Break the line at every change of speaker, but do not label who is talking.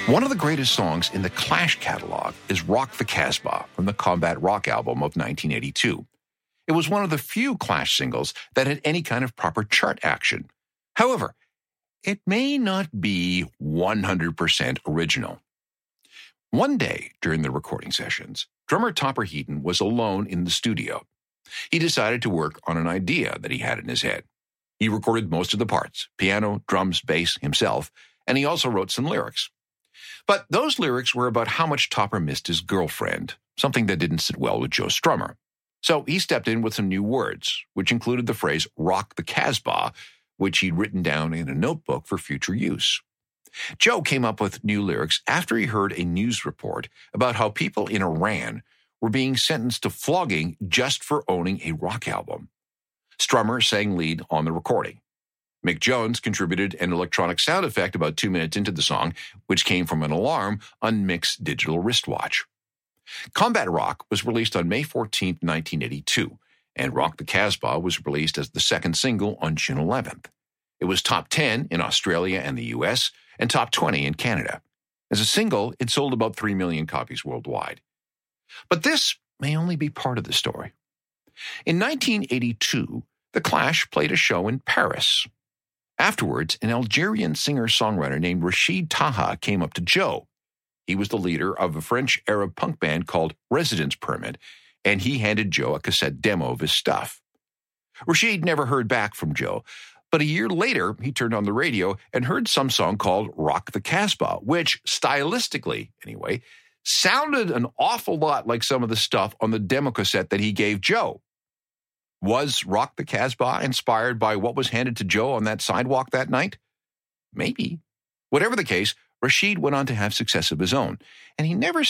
One of the greatest songs in the Clash catalog is Rock the Casbah from the Combat Rock album of 1982. It was one of the few Clash singles that had any kind of proper chart action. However, it may not be 100% original. One day during the recording sessions, drummer Topper Heaton was alone in the studio. He decided to work on an idea that he had in his head. He recorded most of the parts, piano, drums, bass, himself, and he also wrote some lyrics. But those lyrics were about how much Topper missed his girlfriend, something that didn't sit well with Joe Strummer. So he stepped in with some new words, which included the phrase rock the Casbah, which he'd written down in a notebook for future use. Joe came up with new lyrics after he heard a news report about how people in Iran were being sentenced to flogging just for owning a rock album. Strummer sang lead on the recording. Mick Jones contributed an electronic sound effect about 2 minutes into the song, which came from an alarm on Mick's digital wristwatch. Combat Rock was released on May 14, 1982, and Rock the Casbah was released as the second single on June 11th. It was top 10 in Australia and the US, and top 20 in Canada. As a single, it sold about 3 million copies worldwide. But this may only be part of the story. In 1982, The Clash played a show in Paris. Afterwards, an Algerian singer-songwriter named Rachid Taha came up to Joe. He was the leader of a French Arab punk band called Residence Permit, and he handed Joe a cassette demo of his stuff. Rachid never heard back from Joe, but a year later, he turned on the radio and heard some song called Rock the Casbah, which, stylistically anyway, sounded an awful lot like some of the stuff on the demo cassette that he gave Joe. Was Rock the Casbah inspired by what was handed to Joe on that sidewalk that night? Maybe. Whatever the case, Rachid went on to have success of his own, and he never